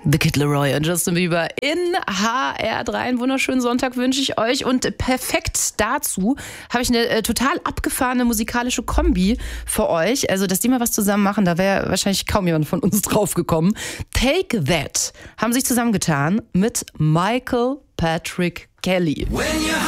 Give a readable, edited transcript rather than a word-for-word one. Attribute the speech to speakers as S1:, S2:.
S1: The Kid Laroi und Justin Bieber in HR3. Einen wunderschönen Sonntag wünsche ich euch. Und perfekt dazu habe ich eine total abgefahrene musikalische Kombi für euch. Also, dass die mal was zusammen machen, da wäre wahrscheinlich kaum jemand von uns drauf gekommen. Take That haben sich zusammengetan mit Michael Patrick Kelly.
S2: When you're